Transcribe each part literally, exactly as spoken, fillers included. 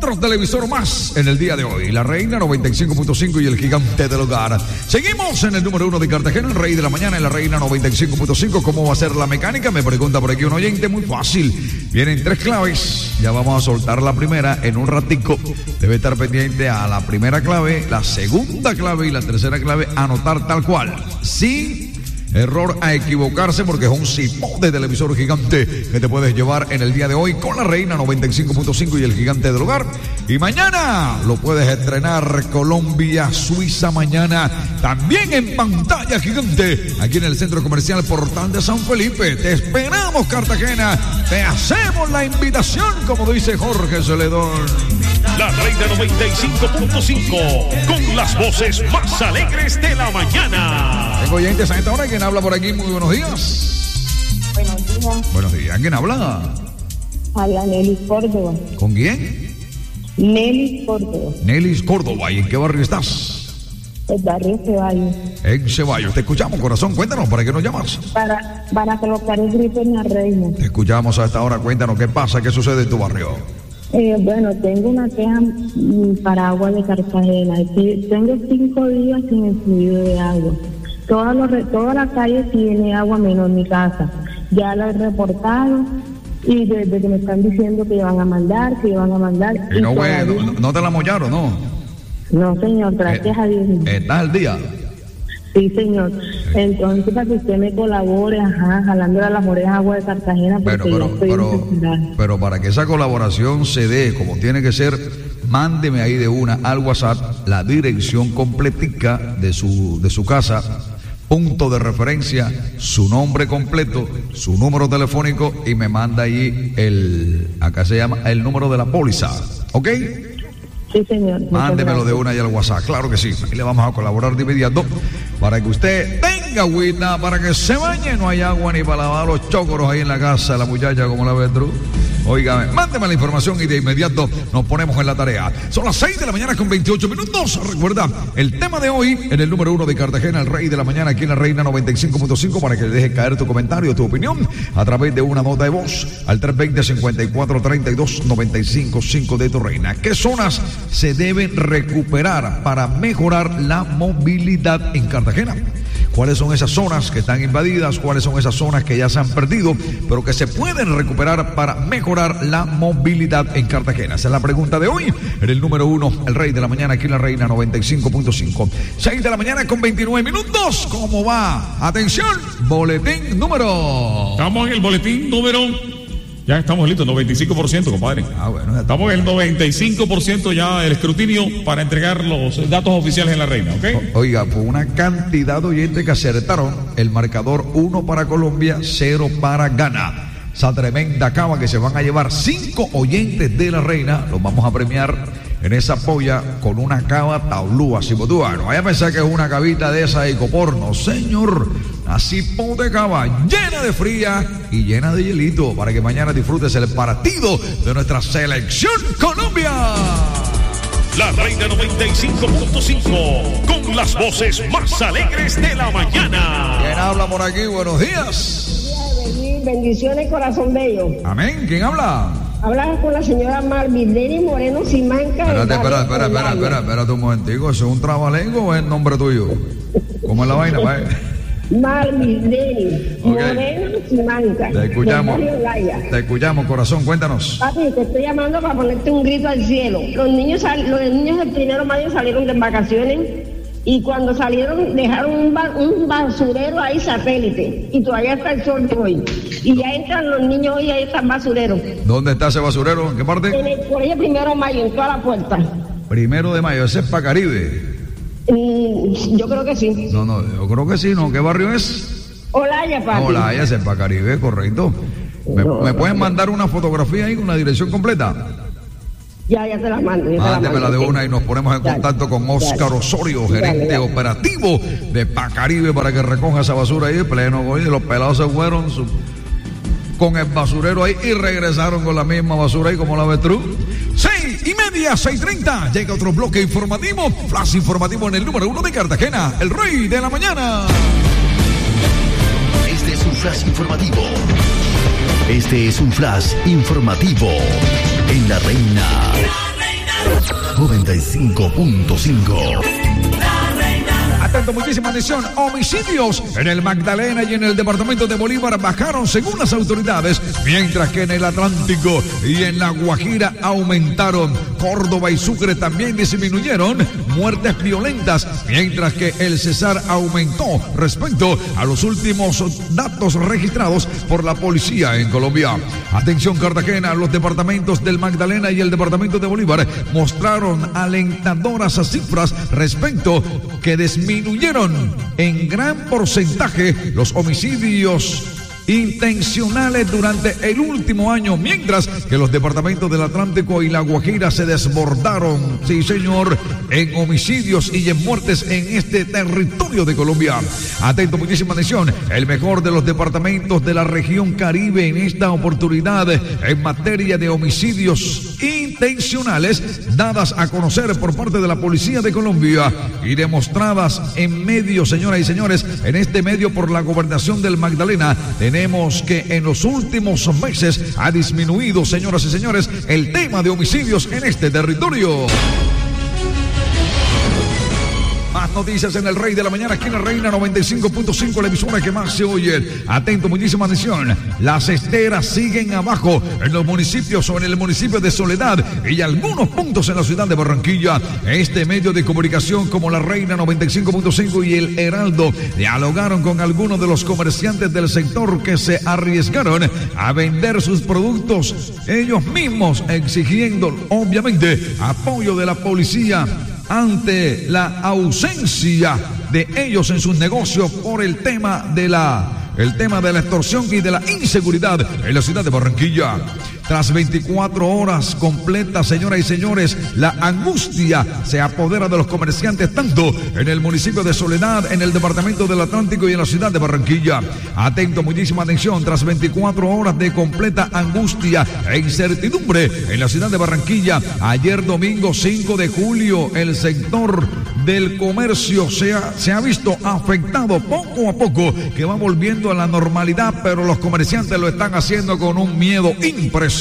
otro televisor más en el día de hoy. La Reina noventa y cinco punto cinco y el Gigante del Hogar. Seguimos en el número uno de Cartagena, el Rey de la Mañana en la Reina noventa y cinco punto cinco. ¿Cómo va a ser la mecánica? Me pregunta por aquí un oyente. Muy fácil. Vienen tres claves. Ya vamos a soltar la primera en un ratico. Debe estar pendiente a la primera clave, la segunda clave y la tercera clave. Anotar tal cual. Sin error a equivocarse, porque es un cipó de televisor gigante que te puedes llevar en el día de hoy con la Reina noventa y cinco punto cinco y el Gigante del Hogar. Y mañana lo puedes estrenar Colombia, Suiza mañana, también en pantalla gigante, aquí en el Centro Comercial Portal de San Felipe. Te esperamos, Cartagena. Te hacemos la invitación, como dice Jorge Celedón. La Reina noventa y cinco punto cinco, con las voces más alegres de la mañana. Tengo oyentes a esta hora. ¿Quién habla por aquí? Muy buenos días. Buenos días. Buenos días. ¿Quién habla? Habla Nelly Córdoba. ¿Con quién? Nelly Córdoba. Nelly Córdoba. ¿Y en qué barrio estás? El barrio Ceballos. En Ceballos. Te escuchamos, corazón. Cuéntanos, ¿para qué nos llamas? Para, para colocar el grito en la Reina. Te escuchamos a esta hora. Cuéntanos, ¿qué pasa? ¿Qué sucede en tu barrio? Eh, bueno, tengo una queja para agua de Cartagena. Tengo cinco días sin el fluido de agua. Toda, los, toda la calle tiene agua menos mi casa. Ya la he reportado y desde que me están diciendo que van a mandar, que van a mandar. Y no, güey, no, no te la mollaron, ¿no? No, señor, gracias eh, a Dios. ¿Estás al día? Sí, señor. Entonces, para que usted me colabore, ajá, jalándole a las orejas agua de Cartagena, porque pero, pero, yo estoy pero, desesperada. pero para que esa colaboración se dé como tiene que ser, mándeme ahí de una al WhatsApp la dirección completica de su, de su casa, punto de referencia, su nombre completo, su número telefónico y me manda ahí el, acá se llama, el número de la póliza, ¿ok? Sí, señor. Mándemelo de una y al WhatsApp, claro que sí. Ahí le vamos a colaborar de inmediato para que usted tenga agüita, para que se bañe. No hay agua ni para lavar los chócoros ahí en la casa de la muchacha, como la ves tú. Óigame, mándeme la información y de inmediato nos ponemos en la tarea. Son las seis de la mañana con veintiocho minutos. Recuerda, el tema de hoy en el número uno de Cartagena, el Rey de la Mañana, aquí en la Reina noventa y cinco punto cinco, para que le dejes caer tu comentario, tu opinión, a través de una nota de voz al tres veinte, cincuenta y cuatro, treinta y dos, noventa y cinco, cinco de tu Reina. ¿Qué zonas se deben recuperar para mejorar la movilidad en Cartagena? ¿Cuáles son esas zonas que están invadidas? ¿Cuáles son esas zonas que ya se han perdido, pero que se pueden recuperar para mejorar la movilidad en Cartagena? Esa es la pregunta de hoy. En el número uno, el Rey de la Mañana, aquí en la Reina noventa y cinco punto cinco. seis de la mañana con veintinueve minutos. ¿Cómo va? Atención, boletín número. Estamos en el boletín número... Ya estamos listos, noventa y cinco por ciento, compadre. Ah, bueno. Estamos en el noventa y cinco por ciento ya el escrutinio para entregar los datos oficiales en la Reina, ¿ok? O, oiga, fue una cantidad de oyentes que acertaron el marcador uno para Colombia, cero para Ghana. Esa tremenda cava que se van a llevar cinco oyentes de la Reina. Los vamos a premiar en esa polla con una cava taulúa, si tú vas. No vaya a pensar que es una cavita de esa ecoporno, señor. Así de cava, llena de fría y llena de hielito, para que mañana disfrutes el partido de nuestra selección Colombia. La Reina noventa y cinco punto cinco, con las voces más alegres de la mañana. ¿Quién habla por aquí? Buenos días. Bendiciones, corazón bello. Amén. ¿Quién habla? Hablas con la señora Marvideni Moreno Simanca. Espérate, espera, espera, espera, espera, espérate un momentico. ¿Eso es un trabalengo o es el nombre tuyo? ¿Cómo es la vaina, pa? Marvideni Moreno Simanca. Te escuchamos. Te escuchamos, corazón. Cuéntanos. Papi, te estoy llamando para ponerte un grito al cielo. Los niños, sal, los niños del primero de mayo salieron de vacaciones. Y cuando salieron dejaron un, ba un basurero ahí satélite. Y todavía está el sol de hoy. Y ya entran los niños hoy y ahí está el basurero. ¿Dónde está ese basurero? ¿En qué parte? En el colegio Primero de Mayo, en toda la puerta. Primero de Mayo, ese es para Caribe. Mm, yo creo que sí. No, no, yo creo que sí, ¿no? ¿Qué barrio es? Olaya, papi. Olaya, ese es para Caribe, correcto. ¿Me, no, ¿me no, puedes no. mandar una fotografía ahí con la dirección completa? Ya, ya te la mando. Mándemela de una y nos ponemos en dale, contacto con Oscar dale, Osorio, gerente dale, dale. operativo de Pacaribe, para que recoja esa basura ahí, pleno. Oye, los pelados se fueron su, con el basurero ahí y regresaron con la misma basura ahí como la avestruz. Seis y media, seis treinta. Llega otro bloque informativo, flash informativo en el número uno de Cartagena, el Rey de la Mañana. Este es un flash informativo. Este es un flash informativo en la Reina. La Reina. noventa y cinco punto cinco. Atento, muchísima atención. Homicidios en el Magdalena y en el departamento de Bolívar bajaron según las autoridades, mientras que en el Atlántico y en la Guajira aumentaron. Córdoba y Sucre también disminuyeron muertes violentas, mientras que el Cesar aumentó respecto a los últimos datos registrados por la policía en Colombia. Atención, Cartagena, los departamentos del Magdalena y el departamento de Bolívar mostraron alentadoras cifras respecto que disminuyeron en gran porcentaje los homicidios intencionales durante el último año, mientras que los departamentos del Atlántico y la Guajira se desbordaron, sí señor, en homicidios y en muertes en este territorio de Colombia. Atento, muchísima atención, el mejor de los departamentos de la región Caribe en esta oportunidad en materia de homicidios intencionales dadas a conocer por parte de la Policía de Colombia y demostradas en medio, señoras y señores, en este medio por la Gobernación del Magdalena. Tenemos que en los últimos meses ha disminuido, señoras y señores, el tema de homicidios en este territorio. Más noticias en el Rey de la Mañana, aquí en la Reina noventa y cinco punto cinco, la emisora que más se oye. Atento, muchísima atención. Las esteras siguen abajo en los municipios o en el municipio de Soledad y algunos puntos en la ciudad de Barranquilla. Este medio de comunicación como la Reina noventa y cinco punto cinco y el Heraldo dialogaron con algunos de los comerciantes del sector que se arriesgaron a vender sus productos ellos mismos, exigiendo obviamente apoyo de la policía ante la ausencia de ellos en sus negocios por el tema de la el tema de la extorsión y de la inseguridad en la ciudad de Barranquilla. Tras veinticuatro horas completas, señoras y señores, la angustia se apodera de los comerciantes tanto en el municipio de Soledad, en el departamento del Atlántico y en la ciudad de Barranquilla. Atento, muchísima atención, tras veinticuatro horas de completa angustia e incertidumbre en la ciudad de Barranquilla, ayer domingo cinco de julio, el sector del comercio se ha, se ha visto afectado poco a poco, que va volviendo a la normalidad, pero los comerciantes lo están haciendo con un miedo impresionante.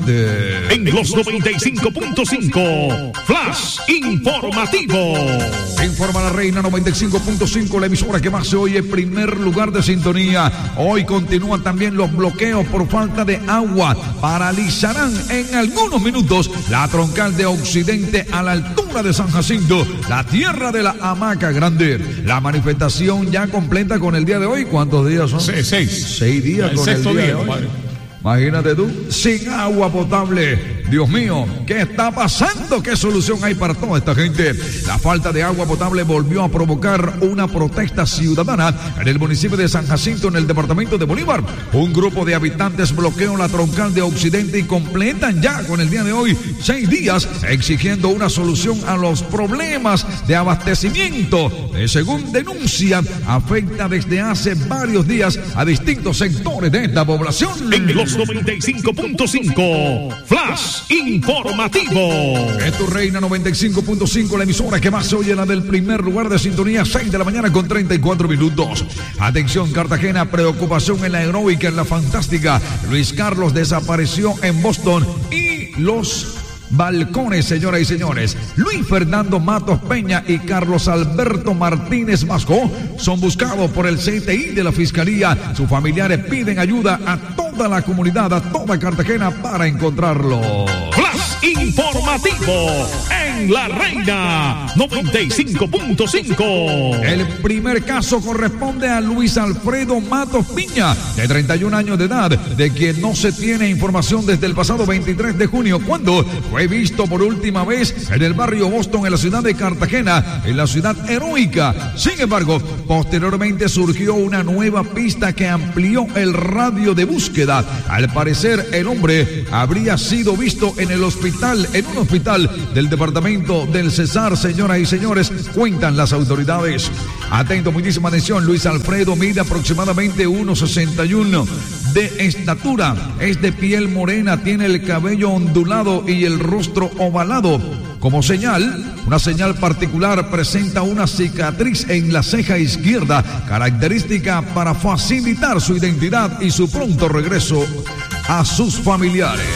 En los noventa y cinco punto cinco, Flash Informativo. Informa la Reina noventa y cinco punto cinco, la emisora que más se oye, en primer lugar de sintonía. Hoy continúan también los bloqueos por falta de agua. Paralizarán en algunos minutos la troncal de Occidente a la altura de San Jacinto, la tierra de la hamaca grande. La manifestación ya completa con el día de hoy. ¿Cuántos días son? Seis. Seis, Seis días el con el día, día de hoy. Imagínate tú, sin agua potable. Dios mío, ¿qué está pasando? ¿Qué solución hay para toda esta gente? La falta de agua potable volvió a provocar una protesta ciudadana en el municipio de San Jacinto, en el departamento de Bolívar. Un grupo de habitantes bloqueó la troncal de Occidente y completan ya con el día de hoy seis días exigiendo una solución a los problemas de abastecimiento. Eh, según denuncian, afecta desde hace varios días a distintos sectores de esta población. En los noventa y cinco punto cinco, Flash Informativo. Es tu Reina noventa y cinco punto cinco, la emisora que más se oye, la del primer lugar de sintonía, seis de la mañana con treinta y cuatro minutos. Atención, Cartagena, preocupación en la heroica, en la fantástica. Luis Carlos desapareció en Boston y los balcones, señoras y señores. Luis Fernando Matos Peña y Carlos Alberto Martínez Masco son buscados por el C T I de la Fiscalía. Sus familiares piden ayuda a toda la comunidad, a toda Cartagena, para encontrarlo. Flash Informativo en la Reina noventa y cinco punto cinco. El primer caso corresponde a Luis Alfredo Matos Piña, de treinta y un años de edad, de quien no se tiene información desde el pasado veintitrés de junio, cuando fue visto por última vez en el barrio Boston, en la ciudad de Cartagena, en la ciudad heroica. Sin embargo, posteriormente surgió una nueva pista que amplió el radio de búsqueda. Al parecer, el hombre habría sido visto en el hospital, en un hospital del departamento del Cesar, señoras y señores, cuentan las autoridades. Atento, muchísima atención. Luis Alfredo mide aproximadamente uno sesenta y uno de estatura, es de piel morena, tiene el cabello ondulado y el rostro ovalado. Como señal, una señal particular, presenta una cicatriz en la ceja izquierda, característica para facilitar su identidad y su pronto regreso a sus familiares.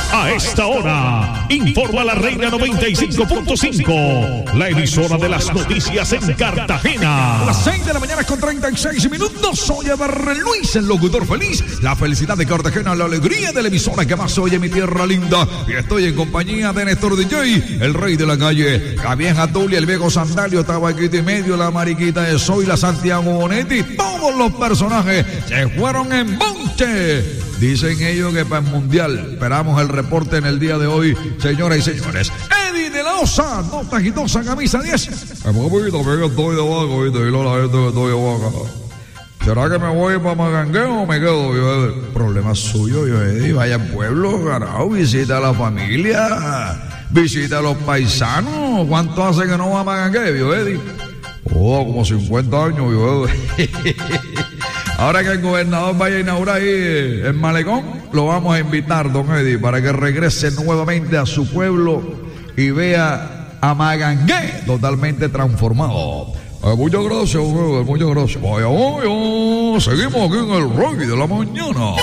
A esta hora, informa la Reina noventa y cinco punto cinco, la emisora de las noticias en Cartagena. A las seis de la mañana con treinta y seis minutos, soy Eber Luis, el locutor feliz. La felicidad de Cartagena, la alegría de la emisora que más oye mi tierra linda. Y estoy en compañía de Néstor D J, el rey de la calle, la vieja Tulia, el viejo Sandalio, Tabaquito y Medio, la mariquita de Soy, la Santiago Bonetti. Todos los personajes se fueron en bonche. Dicen ellos que para el mundial. Esperamos el reporte en el día de hoy, señoras y señores. Eddie de la Osa, nota quitosa, camisa diez. Papi, también estoy de vaca, ¿viste? Dile a la gente que estoy de vaca. ¿Será que me voy para Magangueo o me quedo? Yo, problema suyo, yo, Eddie. Vaya al pueblo, carajo, visita a la familia, visita a los paisanos. ¿Cuánto hace que no va a Magangueo, Eddie? Oh, como cincuenta años, yo. Ahora que el gobernador vaya a inaugurar ahí el malecón, lo vamos a invitar, don Eddie, para que regrese nuevamente a su pueblo y vea a Magangué totalmente transformado. Eh, muchas gracias, muchas gracias. Vaya, vaya, seguimos aquí en el Rey de la Mañana.